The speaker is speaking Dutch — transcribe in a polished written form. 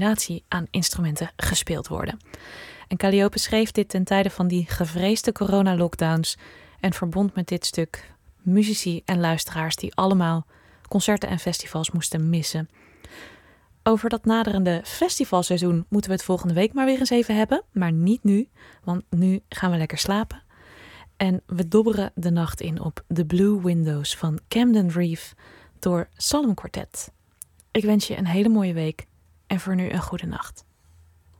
combinatie aan instrumenten gespeeld worden. En Calliope schreef dit ten tijde van die gevreesde coronalockdowns en verbond met dit stuk muzici en luisteraars die allemaal concerten en festivals moesten missen. Over dat naderende festivalseizoen moeten we het volgende week maar weer eens even hebben, maar niet nu, want nu gaan we lekker slapen. En we dobberen de nacht in op The Blue Windows van Camden Reef door Solemn Quartet. Ik wens je een hele mooie week en voor nu een goede nacht.